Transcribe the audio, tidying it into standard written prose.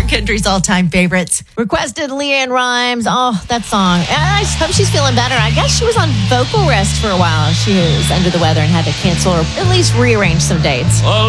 country's all-time favorites. Requested LeAnn Rimes. Oh, that song. I hope she's feeling better. I guess she was on vocal rest for a while. She was under the weather and had to cancel or at least rearrange some dates. Oh,